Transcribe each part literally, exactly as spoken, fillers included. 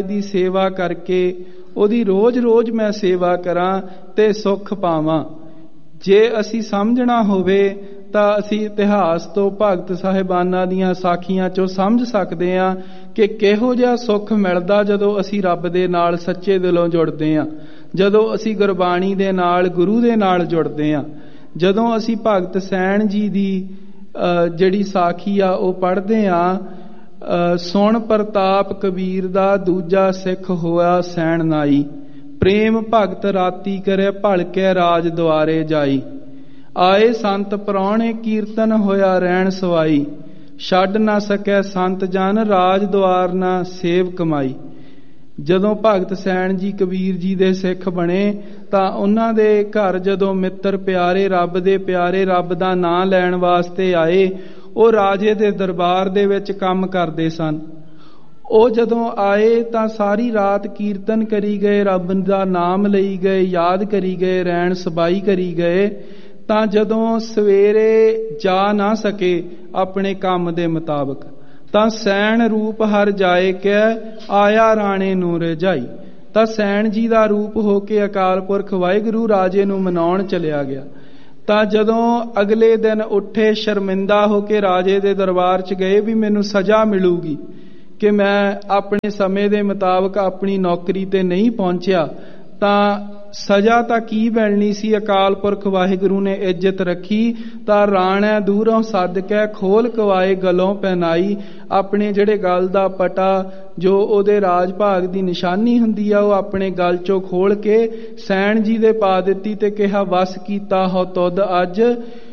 ਦੀ ਸੇਵਾ ਕਰਕੇ ਉਹਦੀ ਰੋਜ਼ ਰੋਜ਼ ਮੈਂ ਸੇਵਾ ਕਰਾਂ ਤੇ ਸੁੱਖ ਪਾਵਾਂ। ਜੇ ਅਸੀਂ ਸਮਝਣਾ ਹੋਵੇ ਤਾਂ ਅਸੀਂ ਇਤਿਹਾਸ ਤੋਂ ਭਗਤ ਸਾਹਿਬਾਨਾਂ ਦੀਆਂ ਸਾਖੀਆਂ ਚੋਂ ਸਮਝ ਸਕਦੇ ਹਾਂ ਕਿ ਕਿਹੋ ਜਿਹਾ ਸੁੱਖ ਮਿਲਦਾ ਜਦੋਂ ਅਸੀਂ ਰੱਬ ਦੇ ਨਾਲ ਸੱਚੇ ਦਿਲੋਂ ਜੁੜਦੇ ਹਾਂ, ਜਦੋਂ ਅਸੀਂ ਗੁਰਬਾਣੀ ਦੇ ਨਾਲ ਗੁਰੂ ਦੇ ਨਾਲ ਜੁੜਦੇ ਹਾਂ। ਜਦੋਂ ਅਸੀਂ ਭਗਤ ਸੈਣ ਜੀ ਦੀ ਜਿਹੜੀ ਸਾਖੀ ਆ ਉਹ ਪੜ੍ਹਦੇ ਹਾਂ, ਸੁਣ ਪ੍ਰਤਾਪ ਕਬੀਰ ਦਾ ਦੂਜਾ ਸਿੱਖ ਹੋਇਆ ਸੈਣ ਨਾਈ, ਪ੍ਰੇਮ ਭਗਤ ਰਾਤੀ ਕਰੇ ਭਲਕੇ ਰਾਜ ਦੁਆਰੇ ਜਾਈ, ਆਏ ਸੰਤ ਪ੍ਰਾਹੁਣੇ ਕੀਰਤਨ ਹੋਇਆ ਰਹਿਣ ਸਵਾਈ, ਛੱਡ ਨਾ ਸਕੈ ਸੰਤ ਜਨ ਰਾਜ ਦੁਆਰ ਨਾ ਸੇਵ ਕਮਾਈ। ਜਦੋਂ ਭਗਤ ਸੈਣ ਜੀ ਕਬੀਰ ਜੀ ਦੇ ਸਿੱਖ ਬਣੇ ਤਾਂ ਉਹਨਾਂ ਦੇ ਘਰ ਜਦੋਂ ਮਿੱਤਰ ਪਿਆਰੇ, ਰੱਬ ਦੇ ਪਿਆਰੇ, ਰੱਬ ਦਾ ਨਾਂ ਲੈਣ ਵਾਸਤੇ ਆਏ, ਉਹ ਰਾਜੇ ਦੇ ਦਰਬਾਰ ਦੇ ਵਿੱਚ ਕੰਮ ਕਰਦੇ ਸਨ। ਉਹ ਜਦੋਂ ਆਏ ਤਾਂ ਸਾਰੀ ਰਾਤ ਕੀਰਤਨ ਕਰੀ ਗਏ, ਰੱਬ ਦਾ ਨਾਮ ਲਈ ਗਏ, ਯਾਦ ਕਰੀ ਗਏ, ਰਹਿਣ ਸਬਾਈ ਕਰੀ ਗਏ। ਤਾਂ ਜਦੋਂ ਸਵੇਰੇ ਜਾ ਨਾ ਸਕੇ ਆਪਣੇ ਕੰਮ ਦੇ ਮੁਤਾਬਕ ਤਾਂ ਸੈਣ ਰੂਪ ਹਰ ਜਾਏ ਕਿ ਆਇਆ ਰਾਣੇ ਨੂੰ ਰਜਾਈ, ਤਾਂ ਸੈਣ ਜੀ ਦਾ ਰੂਪ ਹੋ ਕੇ ਅਕਾਲ ਪੁਰਖ ਵਾਹਿਗੁਰੂ ਰਾਜੇ ਨੂੰ ਮਨਾਉਣ ਚਲਿਆ ਗਿਆ। ਤਾਂ ਜਦੋਂ ਅਗਲੇ ਦਿਨ ਉੱਠੇ ਸ਼ਰਮਿੰਦਾ ਹੋ ਕੇ ਰਾਜੇ ਦੇ ਦਰਬਾਰ 'ਚ ਗਏ ਵੀ ਮੈਨੂੰ ਸਜ਼ਾ ਮਿਲੂਗੀ ਕਿ ਮੈਂ ਆਪਣੇ ਸਮੇਂ ਦੇ ਮੁਤਾਬਕ ਆਪਣੀ ਨੌਕਰੀ ਤੇ ਨਹੀਂ ਪਹੁੰਚਿਆ, ਤਾਂ ਸਜ਼ਾ ਤਾਂ ਕੀ ਮਿਲਣੀ ਸੀ। ਅਕਾਲ ਪੁਰਖ ਵਾਹਿਗੁਰੂ ਨੇ ਇੱਜ਼ਤ ਰੱਖੀ ਤਾਂ ਰਾਣੈ ਦੂਰੋਂ ਸੱਦ ਕੇ ਖੋਲ ਕਵਾਏ ਗਲੋਂ ਪਹਿਨਾਈ, ਆਪਣੇ ਜਿਹੜੇ ਗਲ ਦਾ ਪਟਾ ਜੋ ਉਹਦੇ ਰਾਜ ਭਾਗ ਦੀ ਨਿਸ਼ਾਨੀ ਹੁੰਦੀ ਆ ਉਹ ਆਪਣੇ ਗਲ ਚੋਂ ਖੋਲ ਕੇ ਸੈਣ ਜੀ ਦੇ ਪਾ ਦਿੱਤੀ ਤੇ ਕਿਹਾ ਵਸ ਕੀਤਾ ਹੋ ਤੁਧ ਅੱਜ,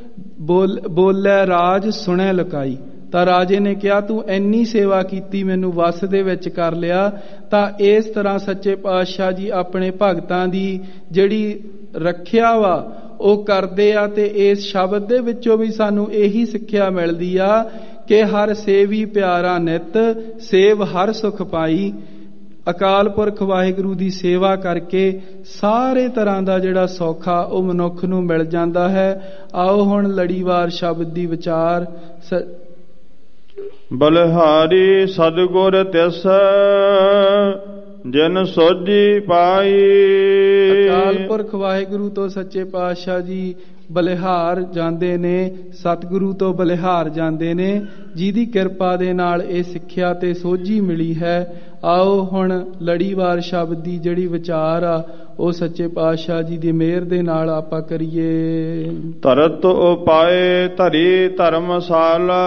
ਬੋਲ ਬੋਲੇ ਰਾਜ ਸੁਣੈ ਲੁਕਾਈ। ਤਾਂ ਰਾਜੇ ਨੇ ਕਿਹਾ ਤੂੰ ਇੰਨੀ ਸੇਵਾ ਕੀਤੀ, ਮੈਨੂੰ ਵਸ ਦੇ ਵਿੱਚ ਕਰ ਲਿਆ। ਤਾਂ ਇਸ ਤਰ੍ਹਾਂ ਸੱਚੇ ਪਾਤਸ਼ਾਹ ਜੀ ਆਪਣੇ ਭਗਤਾਂ ਦੀ ਜਿਹੜੀ ਰੱਖਿਆ ਵਾ ਉਹ ਕਰਦੇ ਆ। ਤੇ ਇਸ ਸ਼ਬਦ ਦੇ ਵਿੱਚੋਂ ਵੀ ਸਾਨੂੰ ਇਹੀ ਸਿੱਖਿਆ ਮਿਲਦੀ ਆ ਕਿ ਹਰ ਸੇਵੀ ਪਿਆਰਾ ਨਿਤ, ਸੇਵ ਹਰ ਸੁਖ ਪਾਈ। ਅਕਾਲ ਪੁਰਖ ਵਾਹਿਗੁਰੂ ਦੀ ਸੇਵਾ ਕਰਕੇ ਸਾਰੇ ਤਰ੍ਹਾਂ ਦਾ ਜਿਹੜਾ ਸੌਖਾ ਉਹ ਮਨੁੱਖ ਨੂੰ ਮਿਲ ਜਾਂਦਾ ਹੈ। ਆਓ ਹੁਣ ਲੜੀਵਾਰ ਸ਼ਬਦ ਦੀ ਵਿਚਾਰ। ਬਲਿਹਾਰੀ ਸਤਿਗੁਰ ਤਿਸ ਜਿਨ ਸੋਝੀ ਪਾਈ। ਅਕਾਲ ਪੁਰਖ ਵਾਹਿਗੁਰੂ ਤੋਂ ਸੱਚੇ ਪਾਤਸ਼ਾਹ ਜੀ ਬਲਿਹਾਰ ਜਾਂਦੇ ਨੇ, ਸਤਿਗੁਰੂ ਤੋਂ ਬਲਿਹਾਰ ਜਾਂਦੇ ਨੇ, ਜਿਹਦੀ ਕਿਰਪਾ ਦੇ ਨਾਲ ਇਹ ਸਿੱਖਿਆ ਤੇ ਸੋਝੀ ਮਿਲੀ ਹੈ। ਆਓ ਹੁਣ ਲੜੀਵਾਰ ਸ਼ਬਦ ਦੀ ਜਿਹੜੀ ਵਿਚਾਰ ਆ ਉਹ ਸੱਚੇ ਪਾਤਸ਼ਾਹ ਜੀ ਦੀ ਮਿਹਰ ਦੇ ਨਾਲ ਆਪਾਂ ਕਰੀਏ। ਧਰਤ ਉਪਾਏ ਧਰੀ ਧਰਮਸ਼ਾਲਾ।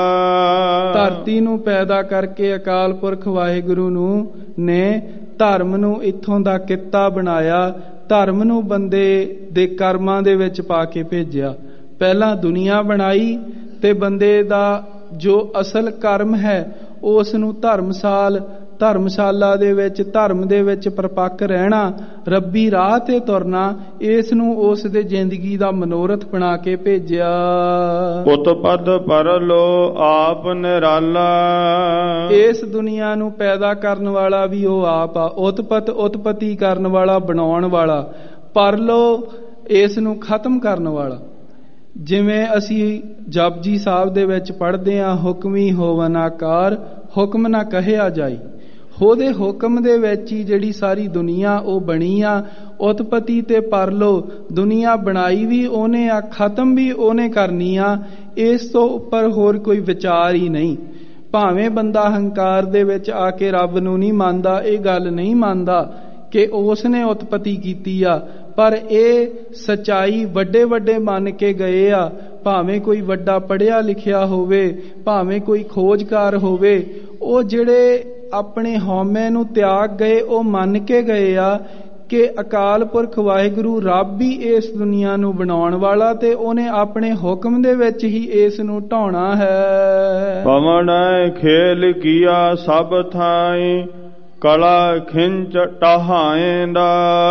ਧਰਤੀ ਨੂੰ ਪੈਦਾ ਕਰਕੇ ਅਕਾਲ ਪੁਰਖ ਵਾਹਿਗੁਰੂ ਨੂੰ ਨੇ ਧਰਮ ਨੂੰ ਇੱਥੋਂ ਦਾ ਕਿੱਤਾ ਬਣਾਇਆ, ਧਰਮ ਨੂੰ ਬੰਦੇ ਦੇ ਕਰਮਾਂ ਦੇ ਵਿੱਚ ਪਾ ਕੇ ਭੇਜਿਆ। ਪਹਿਲਾਂ ਦੁਨੀਆ ਬਣਾਈ ਤੇ ਬੰਦੇ ਦਾ ਜੋ ਅਸਲ ਕਰਮ ਹੈ ਉਸ ਨੂੰ ਧਰਮਸਾਲ ਧਰਮਸ਼ਾਲਾ ਦੇ ਵਿੱਚ, ਧਰਮ ਦੇ ਵਿੱਚ ਪਰਪੱਕ ਰਹਿਣਾ, ਰੱਬੀ ਰਾਹ ਤੇ ਤੁਰਨਾ, ਇਸ ਨੂੰ ਉਸ ਦੇ ਜ਼ਿੰਦਗੀ ਦਾ ਮਨੋਰਥ ਬਣਾ ਕੇ ਭੇਜਿਆ। ਉਤਪਦ ਪਰਲੋ ਆਪ ਨਿਰਾਲਾ। ਇਸ ਦੁਨੀਆ ਨੂੰ ਪੈਦਾ ਕਰਨ ਵਾਲਾ ਵੀ ਉਹ ਆਪ ਆ, ਉਤਪਤ ਉਤਪਤੀ ਕਰਨ ਵਾਲਾ, ਬਣਾਉਣ ਵਾਲਾ, ਪਰਲੋ ਇਸ ਨੂੰ ਖਤਮ ਕਰਨ ਵਾਲਾ। ਜਿਵੇਂ ਅਸੀਂ ਜਪਜੀ ਸਾਹਿਬ ਦੇ ਵਿੱਚ ਪੜ੍ਹਦੇ ਹਾਂ, ਹੁਕਮੀ ਹੋਵਨ ਆਕਾਰ ਹੁਕਮ ਨਾ ਕਹਿਆ ਜਾਈ। ਉਹਦੇ ਹੁਕਮ ਦੇ ਵਿੱਚ ਹੀ ਜਿਹੜੀ ਸਾਰੀ ਦੁਨੀਆ ਉਹ ਬਣੀ ਆ। ਉਤਪਤੀ ਤੇ ਪਰਲੋ ਦੁਨੀਆ ਬਣਾਈ ਵੀ ਉਹਨੇ ਆ, ਖਤਮ ਵੀ ਉਹਨੇ ਕਰਨੀ ਆ। ਇਸ ਤੋਂ ਉੱਪਰ ਹੋਰ ਕੋਈ ਵਿਚਾਰ ਹੀ ਨਹੀਂ। ਭਾਵੇਂ ਬੰਦਾ ਹੰਕਾਰ ਦੇ ਵਿੱਚ ਆ ਕੇ ਰੱਬ ਨੂੰ ਨਹੀਂ ਮੰਨਦਾ, ਇਹ ਗੱਲ ਨਹੀਂ ਮੰਨਦਾ ਕਿ ਉਸ ਨੇ ਉਤਪਤੀ ਕੀਤੀ ਆ, ਪਰ ਇਹ ਸਚਾਈ ਵੱਡੇ ਵੱਡੇ ਮੰਨ ਕੇ ਗਏ ਆ। ਭਾਵੇਂ ਕੋਈ ਵੱਡਾ ਪੜ੍ਹਿਆ ਲਿਖਿਆ ਹੋਵੇ, ਭਾਵੇਂ ਕੋਈ ਖੋਜਕਾਰ ਹੋਵੇ, ਉਹ ਜਿਹੜੇ ਆਪਣੇ ਹਉਮੈ ਨੂੰ ਤਿਆਗ ਗਏ, ਉਹ ਮੰਨ ਕੇ ਗਏ ਆ ਕਿ ਅਕਾਲ ਪੁਰਖ ਵਾਹਿਗੁਰੂ ਰੱਬ ਹੀ ਇਸ ਦੁਨੀਆ ਨੂੰ ਬਣਾਉਣ ਵਾਲਾ ਤੇ ਉਹਨੇ ਆਪਣੇ ਹੁਕਮ ਦੇ ਵਿੱਚ ਹੀ ਇਸ ਨੂੰ ਢਾਉਣਾ ਹੈ। ਪਵਨ ਖੇਲ ਕੀਆ ਸਭ ਥਾਈ ਕਲਾ ਖਿੰਚ ਟਹਾਏਂਦਾ।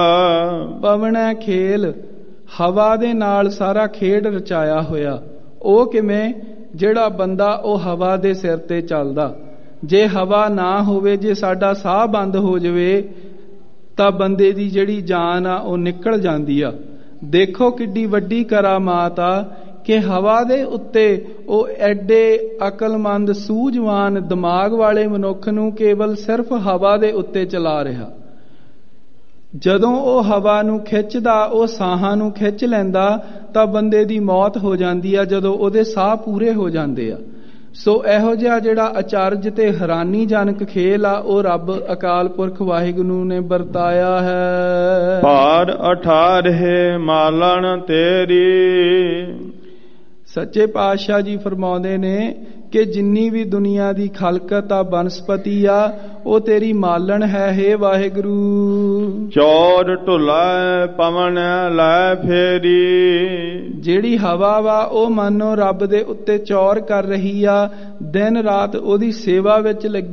ਪਵਨ ਖੇਲ, ਹਵਾ ਦੇ ਨਾਲ ਸਾਰਾ ਖੇਡ ਰਚਾਇਆ ਹੋਇਆ। ਉਹ ਕਿਵੇਂ? ਜਿਹੜਾ ਬੰਦਾ ਉਹ ਹਵਾ ਦੇ ਸਿਰ ਤੇ ਚੱਲਦਾ। ਜੇ ਹਵਾ ਨਾ ਹੋਵੇ, ਜੇ ਸਾਡਾ ਸਾਹ ਬੰਦ ਹੋ ਜਾਵੇ ਤਾਂ ਬੰਦੇ ਦੀ ਜਿਹੜੀ ਜਾਨ ਆ ਉਹ ਨਿਕਲ ਜਾਂਦੀ ਆ। ਦੇਖੋ ਕਿੱਡੀ ਵੱਡੀ ਕਰਾਮਾਤ ਆ ਕਿ ਹਵਾ ਦੇ ਉੱਤੇ ਉਹ ਐਡੇ ਅਕਲਮੰਦ ਸੂਝਵਾਨ ਦਿਮਾਗ ਵਾਲੇ ਮਨੁੱਖ ਨੂੰ ਕੇਵਲ ਸਿਰਫ ਹਵਾ ਦੇ ਉੱਤੇ ਚਲਾ ਰਿਹਾ। ਜਦੋਂ ਉਹ ਹਵਾ ਨੂੰ ਖਿੱਚਦਾ, ਉਹ ਸਾਹਾਂ ਨੂੰ ਖਿੱਚ ਲੈਂਦਾ ਤਾਂ ਬੰਦੇ ਦੀ ਮੌਤ ਹੋ ਜਾਂਦੀ ਆ ਜਦੋਂ ਉਹਦੇ ਸਾਹ ਪੂਰੇ ਹੋ ਜਾਂਦੇ ਆ। ਸੋ ਇਹੋ ਜਿਹਾ ਜਿਹੜਾ ਅਚਰਜ ਤੇ ਹੈਰਾਨੀਜਨਕ ਖੇਲ ਆ ਉਹ ਰੱਬ ਅਕਾਲ ਪੁਰਖ ਵਾਹਿਗੁਰੂ ਨੇ ਵਰਤਾਇਆ ਹੈ। ਭਾਰ ਅਠਾਰਹਿ ਮਾਲਣ ਤੇਰੀ। ਸੱਚੇ ਪਾਤਸ਼ਾਹ ਜੀ ਫਰਮਾਉਂਦੇ ਨੇ ਕਿ ਜਿੰਨੀ ਵੀ ਦੁਨੀਆ ਦੀ ਖਲਕਤ ਆ, ਬਨਸਪਤੀ ਆ, ਉਹ ਤੇਰੀ ਮਾਲਣ ਹੈ ਹੇ ਵਾਹਿਗੁਰੂ। ਚੌਰ ਢੁਲਾ ਪਵਨ ਲੈ ਫੇਰੀ। ਜਿਹੜੀ ਹਵਾ ਵਾ ਉਹ ਮਾਨੋ ਰੱਬ ਦੇ ਉੱਤੇ ਚੌਰ ਕਰ ਰਹੀ ਆ, ਦਿਨ ਰਾਤ ਉਹਦੀ ਸੇਵਾ ਵਿੱਚ ਲੱਗੀ